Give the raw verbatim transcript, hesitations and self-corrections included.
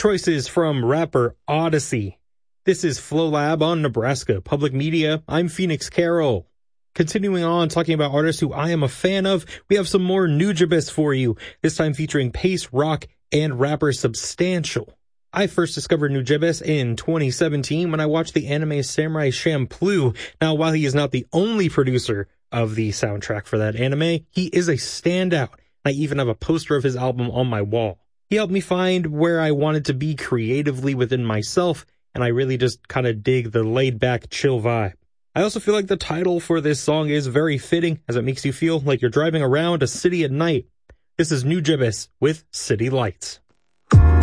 choices from rapper Odyssey. This is Flow Lab on Nebraska Public Media. I'm Phoenix Carroll. Continuing on talking about artists who I am a fan of, we have some more Nujabes for you, this time featuring Pace Rock and rapper Substantial. I first discovered Nujabes in twenty seventeen when I watched the anime Samurai Champloo. Now, while he is not the only producer of the soundtrack for that anime, he is a standout. I even have a poster of his album on my wall. He helped me find where I wanted to be creatively within myself, and I really just kind of dig the laid-back, chill vibe. I also feel like the title for this song is very fitting, as it makes you feel like you're driving around a city at night. This is Nujabes with City Lights.